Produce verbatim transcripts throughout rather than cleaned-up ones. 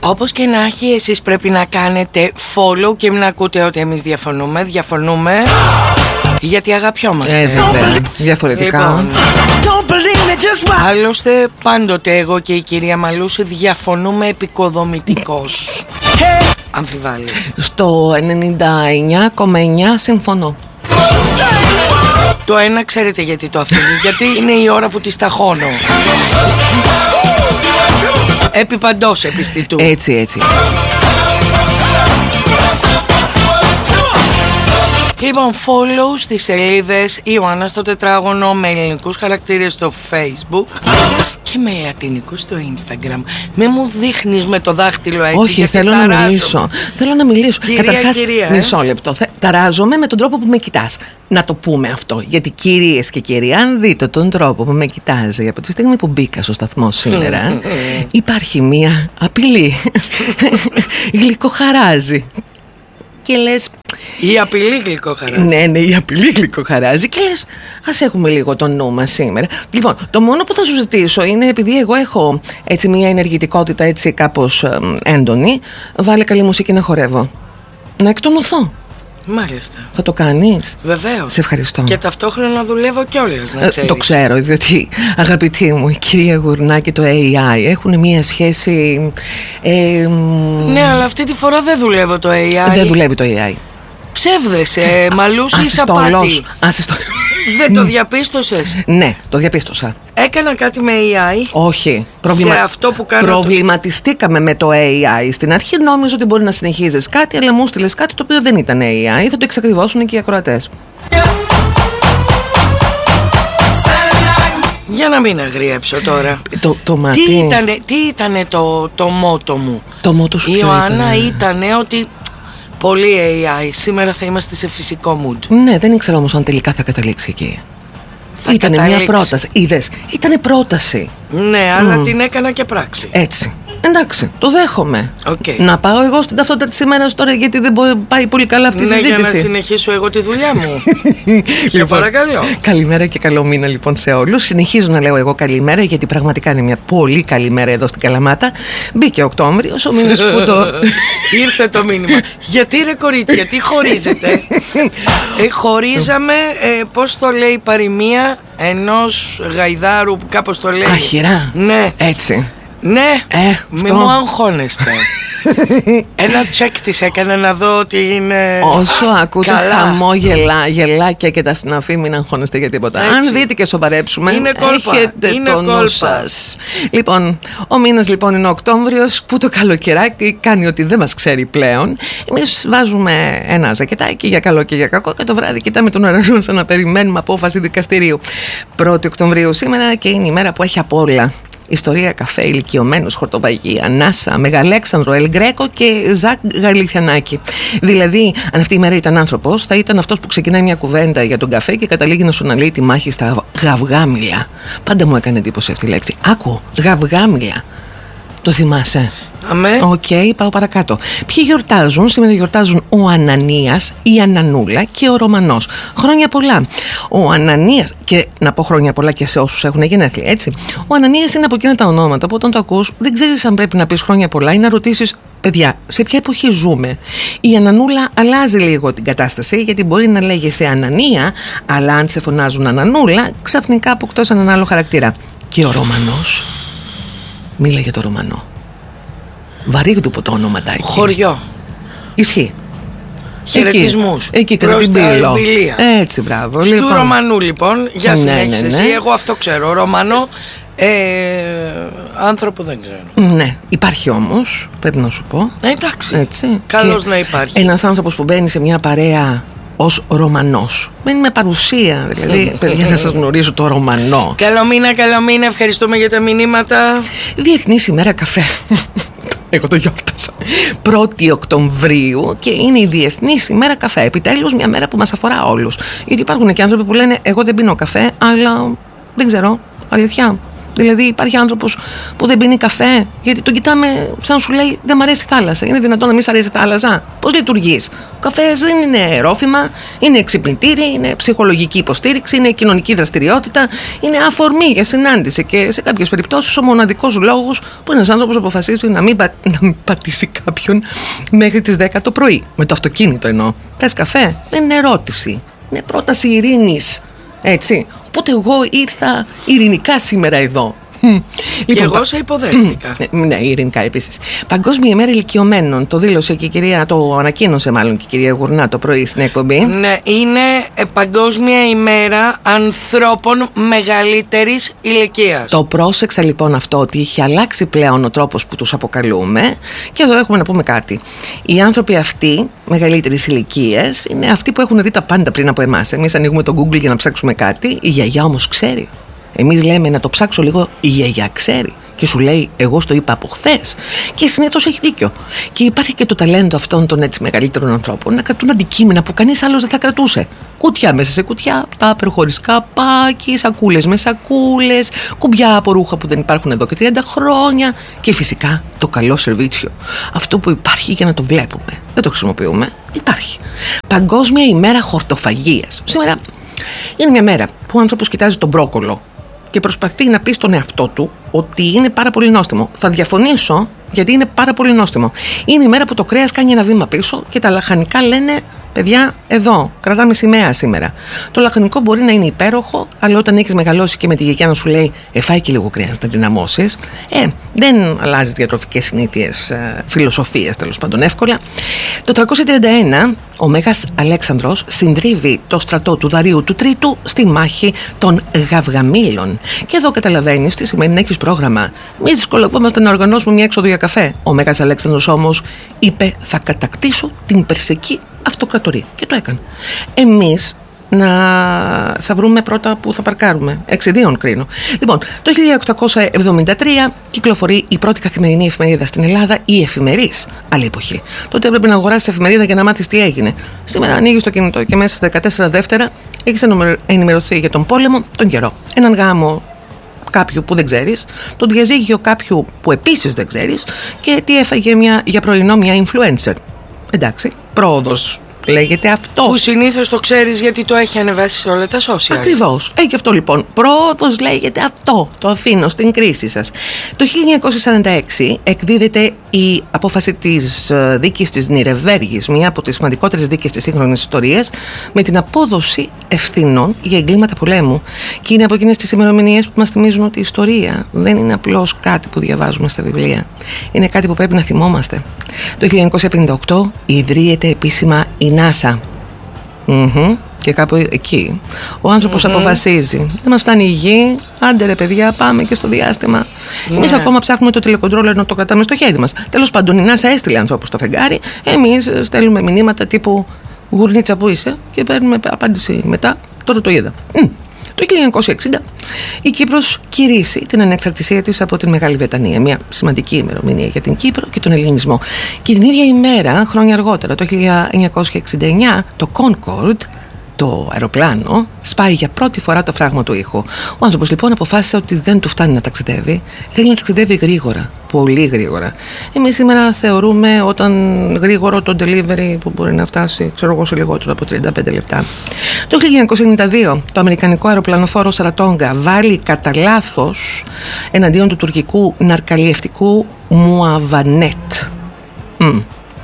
Όπως και να έχει, εσείς πρέπει να κάνετε follow και μην ακούτε ότι εμείς διαφωνούμε. Διαφωνούμε γιατί αγαπιόμαστε. Ε, βέβαια. Διαφορετικά. Λοιπόν, άλλωστε πάντοτε εγώ και η κυρία Μαλούση διαφωνούμε επικοδομητικώς. Αμφιβάλλεις? Στο ενενήντα εννιά κόμμα εννιά συμφωνώ. Το ένα ξέρετε γιατί το αφήνει? Γιατί είναι η ώρα που τη σταχώνω. Επί παντός επιστητού. Έτσι, έτσι. Λοιπόν, follow στις σελίδες Ιωάννα στο τετράγωνο με ελληνικούς χαρακτήρες στο Facebook και με λατινικούς στο Instagram. Μη μου δείχνεις με το δάχτυλο έτσι. Όχι, θέλω να μιλήσω. Θέλω να μιλήσω. Κυρία, Καταρχάς, κυρία, μισό λεπτό. Ταράζομαι με τον τρόπο που με κοιτάς. Να το πούμε αυτό. Γιατί κυρίες και κύριοι, αν δείτε τον τρόπο που με κοιτάζει από τη στιγμή που μπήκα στο σταθμό σήμερα, υπάρχει μία απειλή. Γλυκοχαράζει. Και λες, η απειλή γλυκοχαράζει. Ναι, ναι, η απειλή γλυκοχαράζει. Και λες, ας έχουμε λίγο το νου μας σήμερα. Λοιπόν, το μόνο που θα σου ζητήσω είναι, επειδή εγώ έχω έτσι μια ενεργητικότητα έτσι κάπως ε, έντονη, βάλε καλή μουσική να χορεύω. Να εκτονωθώ. Μάλιστα. Θα το κάνεις? Βεβαίως. Σε ευχαριστώ. Και ταυτόχρονα να δουλεύω κιόλας, να ξέρεις. Ε, το ξέρω, διότι αγαπητή μου, η κυρία Γουρνά και το έι άι έχουν μια σχέση. Ε, ναι, αλλά αυτή τη φορά δεν δουλεύω το έι άι. Δεν δουλεύει το έι άι. Ψεύδεσαι, Μαλούση, απάτη. Δεν το διαπίστωσες? Ναι, το διαπίστωσα. Έκανα κάτι με έι άι. Όχι. Προβλημα... Σε αυτό που κάνω. Προβληματιστήκαμε με το έι άι. Στην αρχή νόμιζα ότι μπορεί να συνεχίζεις κάτι, αλλά μου στείλες κάτι το οποίο δεν ήταν έι άι. Θα το εξακριβώσουν και οι ακροατές. Για να μην αγριέψω τώρα. Το, το μάτι. Τι ήτανε, τι ήτανε το, το μότο μου? Το μότο σου? Η Ιωάννα ήτανε ότι πολύ έι άι. Σήμερα θα είμαστε σε φυσικό mood. Ναι, δεν ήξερα όμως αν τελικά θα καταλήξει εκεί. Ήτανε μια πρόταση. Είδες, ήτανε πρόταση. Ναι, αλλά mm. την έκανα και πράξη. Έτσι. Εντάξει, το δέχομαι. Okay. Να πάω εγώ στην ταυτότητα της ημέρας τώρα, γιατί δεν πάει πολύ καλά αυτή η ναι, συζήτηση. Για να συνεχίσω εγώ τη δουλειά μου. Σε παρακαλώ. Καλημέρα και καλό μήνα λοιπόν σε όλους. Συνεχίζω να λέω εγώ καλημέρα, γιατί πραγματικά είναι μια πολύ καλή μέρα εδώ στην Καλαμάτα. Μπήκε Οκτώβριος, ο μήνας που το... Ήρθε το μήνυμα. Γιατί ρε κορίτσια, γιατί χωρίζετε? ε, χωρίζαμε, ε, πώς το λέει, παροιμία ενός γαϊδάρου, κάπως το λέει. Άχυρα. Ναι. Έτσι. Ναι, ε, μη μου αγχώνεστε. Ένα τσεκ της έκανα να δω ότι είναι. Όσο ακούτε χαμόγελα, γελάκια και τα συναφή, μην αγχώνεστε για τίποτα. Έτσι. Αν δείτε και σοβαρέψουμε, είναι κόλπα. Έχετε είναι το νου σας. Λοιπόν, ο μήνας λοιπόν είναι ο Οκτώβριος, που το καλοκαιράκι κάνει ότι δεν μας ξέρει πλέον. Εμείς βάζουμε ένα ζακετάκι για καλό και για κακό, και το βράδυ κοιτάμε τον ουρανό σαν να περιμένουμε απόφαση δικαστηρίου. πρώτη Οκτωβρίου σήμερα, και είναι η μέρα που έχει απ' όλα. Ιστορία, καφέ, ηλικιωμένος, χορτοβαγία, Νάσα, Μεγαλέξανδρο, Ελγκρέκο και Ζακ Γαλιθιανάκη. Δηλαδή, αν αυτή η μέρα ήταν άνθρωπος, θα ήταν αυτός που ξεκινάει μια κουβέντα για τον καφέ και καταλήγει να σου αναλύει τη μάχη στα γαυγάμιλα. Πάντα μου έκανε εντύπωση αυτή η λέξη. Άκου, γαυγάμιλα. Το θυμάσαι? Αμέ. Οκ, okay, πάω παρακάτω. Ποιοι γιορτάζουν? Σήμερα γιορτάζουν ο Ανανίας, η Ανανούλα και ο Ρωμανός. Χρόνια πολλά. Ο Ανανίας, και να πω χρόνια πολλά και σε όσους έχουν γενέθλια, έτσι. Ο Ανανίας είναι από εκείνα τα ονόματα που όταν το ακούς δεν ξέρεις αν πρέπει να πεις χρόνια πολλά ή να ρωτήσεις, παιδιά, σε ποια εποχή ζούμε? Η Ανανούλα αλλάζει λίγο την κατάσταση, γιατί μπορεί να λέγεσαι Ανανία, αλλά αν σε φωνάζουν Ανανούλα, ξαφνικά αποκτάς έναν άλλο χαρακτήρα. Και ο Ρωμανός. Μίλα για το Ρωμανό. Βαρύγδουπο το όνοματάκι. Χωριό. Ισχύει. Χαιρετισμούς. Εκεί κατά την πύλο. Έτσι, μπράβο. Στου λοιπόν. Ρωμανού λοιπόν. Γεια σου, ναι, ναι, ναι, ναι. εσύ. Εγώ αυτό ξέρω. Ρωμανό. Ε, άνθρωπο δεν ξέρω. Ναι, υπάρχει όμως, πρέπει να σου πω. Ε, εντάξει. Έτσι. Καλώς να υπάρχει. Ένας άνθρωπος που μπαίνει σε μια παρέα ως Ρωμανός. Μένει με παρουσία, δηλαδή, παιδιά, να σας γνωρίζω το Ρωμανό. Καλό μήνα, καλό μήνα, ευχαριστούμε για τα μηνύματα. Διεθνής ημέρα καφέ. Εγώ το γιόρτασα. πρώτη Οκτωβρίου και είναι η Διεθνής ημέρα καφέ. Επιτέλους μια μέρα που μας αφορά όλους. Γιατί υπάρχουν και άνθρωποι που λένε, εγώ δεν πίνω καφέ, αλλά δεν ξέρω, αλήθεια. Δηλαδή, υπάρχει άνθρωπος που δεν πίνει καφέ, γιατί τον κοιτάμε σαν σου λέει δεν μ' αρέσει η θάλασσα. Είναι δυνατόν να μην σ' αρέσει η θάλασσα? Πώς λειτουργείς? Ο καφές δεν είναι ρόφημα, είναι εξυπνητήρι, είναι ψυχολογική υποστήριξη, είναι κοινωνική δραστηριότητα, είναι αφορμή για συνάντηση. Και σε κάποιες περιπτώσεις ο μοναδικός λόγος που ένας άνθρωπος αποφασίζει να μην, πα... να μην πατήσει κάποιον μέχρι τις δέκα το πρωί. Με το αυτοκίνητο εννοώ. Θες καφέ? Δεν είναι ερώτηση. Είναι πρόταση ειρήνης. Έτσι. Οπότε εγώ ήρθα ειρηνικά σήμερα εδώ. Και λοιπόν, εγώ σε υποδέχτηκα. Ναι, ειρηνικά επίσης. Παγκόσμια ημέρα ηλικιωμένων. Το δήλωσε και η κυρία, το ανακοίνωσε μάλλον και η κυρία Γουρνά το πρωί στην εκπομπή. Ναι, είναι Παγκόσμια ημέρα ανθρώπων μεγαλύτερης ηλικίας. Το πρόσεξα λοιπόν αυτό, ότι είχε αλλάξει πλέον ο τρόπος που τους αποκαλούμε. Και εδώ έχουμε να πούμε κάτι. Οι άνθρωποι αυτοί μεγαλύτερης ηλικίας είναι αυτοί που έχουν δει τα πάντα πριν από εμάς. Εμείς ανοίγουμε το Google για να ψάξουμε κάτι. Η γιαγιά όμως ξέρει. Εμείς λέμε να το ψάξω λίγο, η γιαγιά ξέρει. Και σου λέει, εγώ στο είπα από χθες. Και συνήθως έχει δίκιο. Και υπάρχει και το ταλέντο αυτών των έτσι μεγαλύτερων ανθρώπων να κρατούν αντικείμενα που κανείς άλλος δεν θα κρατούσε. Κουτιά μέσα σε κουτιά, τάπερ χωρίς καπάκι, σακούλες με σακούλες, κουμπιά από ρούχα που δεν υπάρχουν εδώ και τριάντα χρόνια. Και φυσικά το καλό σερβίτσιο. Αυτό που υπάρχει για να το βλέπουμε. Δεν το χρησιμοποιούμε. Υπάρχει. Παγκόσμια ημέρα χορτοφαγίας. Σήμερα είναι μια μέρα που ο άνθρωπος κοιτάζει τον μπρόκολο και προσπαθεί να πει στον εαυτό του ότι είναι πάρα πολύ νόστιμο. Θα διαφωνήσω, γιατί είναι πάρα πολύ νόστιμο. Είναι η μέρα που το κρέας κάνει ένα βήμα πίσω και τα λαχανικά λένε, παιδιά, εδώ, κρατάμε σημαία σήμερα. Το λαχανικό μπορεί να είναι υπέροχο, αλλά όταν έχεις μεγαλώσει και με τη γιαγιά να σου λέει, ε, φάει και λίγο κρέας να δυναμώσεις, ε, δεν αλλάζει διατροφικές συνήθειες, ε, φιλοσοφίες τέλος πάντων εύκολα. Το τριακόσια τριάντα ένα, ο Μέγας Αλέξανδρος συντρίβει το στρατό του Δαρίου του Τρίτου στη μάχη των Γαυγαμήλων. Και εδώ καταλαβαίνεις τι σημαίνει να έχεις πρόγραμμα. Εμείς δυσκολευόμαστε να οργανώσουμε μια έξοδο για καφέ. Ο Μέγας Αλέξανδρος όμως είπε, θα κατακτήσω την Περσική Αυτοκρατορία. Και το έκανε. Εμείς να θα βρούμε πρώτα που θα παρκάρουμε. Εξιδίων κρίνω. Λοιπόν, το χίλια οκτακόσια εβδομήντα τρία κυκλοφορεί η πρώτη καθημερινή εφημερίδα στην Ελλάδα, η Εφημερής. Άλλη εποχή. Τότε έπρεπε να αγοράσεις εφημερίδα για να μάθεις τι έγινε. Σήμερα ανοίγεις το κινητό και μέσα στα δεκατέσσερα δεύτερα έχεις ενημερωθεί για τον πόλεμο, τον καιρό. Έναν γάμο κάποιου που δεν ξέρεις, τον διαζύγιο κάποιου που επίσης δεν ξέρεις και τι έφαγε μια, για πρωινό μια influencer. Εντάξει, πρόοδος λέγεται αυτό. Που συνήθως το ξέρεις γιατί το έχει ανεβάσει σε όλα τα social. Ακριβώς. Ε, και αυτό λοιπόν. Πρόοδος λέγεται αυτό. Το αφήνω στην κρίση σας. Το χίλια εννιακόσια σαράντα έξι εκδίδεται η απόφαση της δίκης της Νιρεβέργης, μία από τις σημαντικότερες δίκες της σύγχρονης ιστορίας, με την απόδοση ευθύνων για εγκλήματα πολέμου. Και είναι από εκείνες τις ημερομηνίες που μας θυμίζουν ότι η ιστορία δεν είναι απλώς κάτι που διαβάζουμε στα βιβλία. Είναι κάτι που πρέπει να θυμόμαστε. Το χίλια εννιακόσια πενήντα οκτώ ιδρύεται επίσημα η NASA. Mm-hmm. Και κάπου εκεί ο άνθρωπος mm-hmm. αποφασίζει, δεν μας φτάνει η γη, άντε ρε παιδιά, πάμε και στο διάστημα. Yeah. Εμείς ακόμα ψάχνουμε το τηλεκοντρόλερ να το κρατάμε στο χέρι μας. Τέλος πάντων, η NASA έστειλε ανθρώπους στο φεγγάρι. Εμείς στέλνουμε μηνύματα τύπου γουρνίτσα που είσαι και παίρνουμε απάντηση μετά. Τώρα το είδα. Mm. Το χίλια εννιακόσια εξήντα η Κύπρος κηρύσσει την ανεξαρτησία της από την Μεγάλη Βρετανία. Μια σημαντική ημερομηνία για την Κύπρο και τον ελληνισμό. Και την ίδια ημέρα, χρόνια αργότερα, το χίλια εννιακόσια εξήντα εννιά, το Concorde, το αεροπλάνο, σπάει για πρώτη φορά το φράγμα του ήχου. Ο άνθρωπος λοιπόν αποφάσισε ότι δεν του φτάνει να ταξιδεύει. Θέλει να ταξιδεύει γρήγορα. Πολύ γρήγορα. Εμείς σήμερα θεωρούμε όταν γρήγορο το delivery που μπορεί να φτάσει, ξέρω εγώ, σε λιγότερο από τριάντα πέντε λεπτά. Το χίλια εννιακόσια ενενήντα δύο το αμερικανικό αεροπλανοφόρο Σαρατόγκα βάλει κατά λάθος εναντίον του τουρκικού ναρκαλιευτικού Μουαβανέτ mm.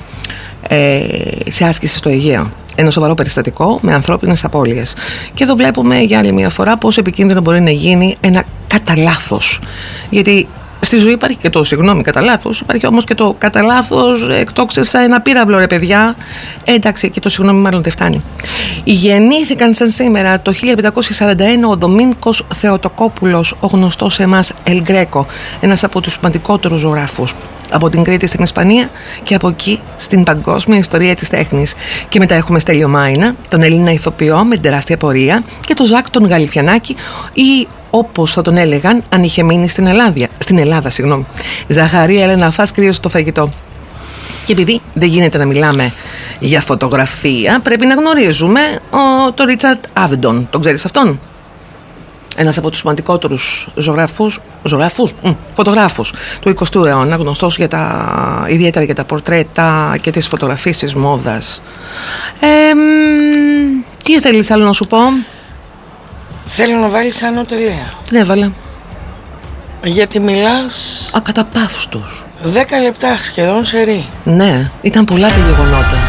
ε, σε άσκηση στο Αιγαίο. Ένα σοβαρό περιστατικό με ανθρώπινες απώλειες. Και εδώ βλέπουμε για άλλη μια φορά πόσο επικίνδυνο μπορεί να γίνει ένα κατά λάθος. Γιατί στη ζωή υπάρχει και το συγγνώμη κατά λάθος, υπάρχει όμως και το κατά λάθος εκτόξευσα ένα πύραυλο ρε παιδιά. Ε, εντάξει, και το συγγνώμη μάλλον δεν φτάνει. Γεννήθηκαν σαν σήμερα το χίλια πεντακόσια σαράντα ένα ο Δομήνικος Θεοτοκόπουλος, ο γνωστός σε εμάς Ελ Γκρέκο, ένας από τους σημαντικότερους ζωγράφους από την Κρήτη στην Ισπανία και από εκεί στην παγκόσμια ιστορία της τέχνης. Και μετά έχουμε Στέλιο Μάινα, τον Έλληνα ηθοποιό με την τεράστια πορεία, και τον Ζακ τον Γαλιφιανάκη, ή όπως θα τον έλεγαν αν είχε μείνει στην Ελλάδα, στην Ελλάδα συγγνώμη. Ζαχαρία, Έλενα, φας κρύο στο φαγητό. Και επειδή δεν γίνεται να μιλάμε για φωτογραφία, πρέπει να γνωρίζουμε ο, τον Ρίτσαρντ Άβεντον. Τον ξέρεις αυτόν? Ένας από τους σημαντικότερους ζωγράφους, ζωγράφους, μ, φωτογράφους του εικοστού αιώνα, γνωστός για τα, ιδιαίτερα για τα πορτρέτα και τις φωτογραφίες της μόδας. Ε, μ, τι θέλεις άλλο να σου πω? Θέλω να βάλεις άνω τελεία. Την έβαλα. Γιατί μιλάς Ακαταπαύστος. δέκα λεπτά σχεδόν σερί. Ναι, ήταν πολλά τα γεγονότα.